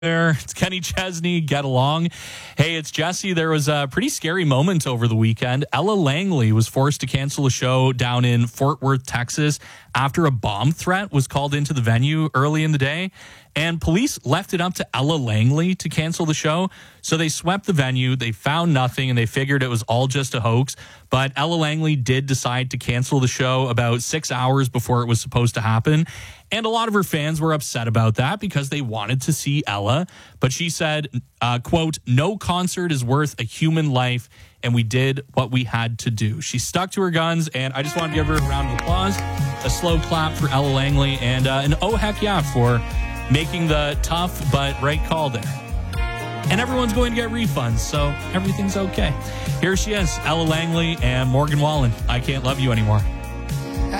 There, it's Kenny Chesney. Get along. Hey, it's Jesse. There was a pretty scary moment over the weekend. Ella Langley was forced to cancel a show down in Fort Worth, Texas, after a bomb threat was called into the venue early in the day. And police left it up to Ella Langley to cancel the show. So they swept the venue. They found nothing, and they figured it was all just a hoax. But Ella Langley did decide to cancel the show about 6 hours before it was supposed to happen. And a lot of her fans were upset about that because they wanted to see Ella. But she said, quote, "No concert is worth a human life, and we did what we had to do." She stuck to her guns, and I just want to give her a round of applause, a slow clap for Ella Langley, and an oh heck yeah for making the tough but right call there. And everyone's going to get refunds, so everything's okay. Here she is, Ella Langley and Morgan Wallen. I Can't Love You Anymore.